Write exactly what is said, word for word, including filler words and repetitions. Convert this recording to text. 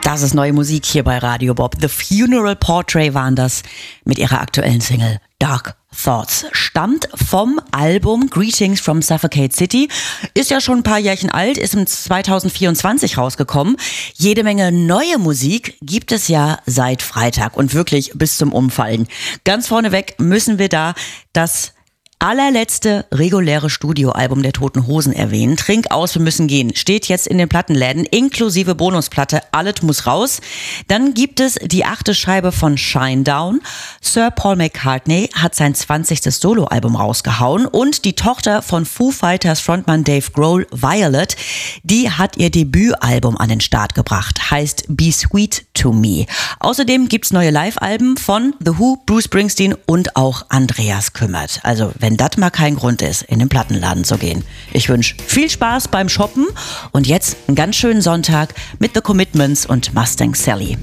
Das ist neue Musik hier bei Radio Bob. The Funeral Portrait waren das mit ihrer aktuellen Single Dark Thoughts. Stammt vom Album Greetings from Suffocate City. Ist ja schon ein paar Jährchen alt, ist im zwanzig vierundzwanzig rausgekommen. Jede Menge neue Musik gibt es ja seit Freitag und wirklich bis zum Umfallen. Ganz vorneweg müssen wir da das allerletzte reguläre Studioalbum der Toten Hosen erwähnen. Trink aus, wir müssen gehen. Steht jetzt in den Plattenläden, inklusive Bonusplatte. Alles muss raus. Dann gibt es die achte Scheibe von Shinedown. Sir Paul McCartney hat sein zwanzigstes Soloalbum rausgehauen. Und die Tochter von Foo Fighters Frontmann Dave Grohl, Violet, die hat ihr Debütalbum an den Start gebracht. Heißt Be Sweet to Me. Außerdem gibt's neue Live-Alben von The Who, Bruce Springsteen und auch Andreas Kümmert. Also wenn das mal kein Grund ist, in den Plattenladen zu gehen. Ich wünsche viel Spaß beim Shoppen und jetzt einen ganz schönen Sonntag mit The Commitments und Mustang Sally.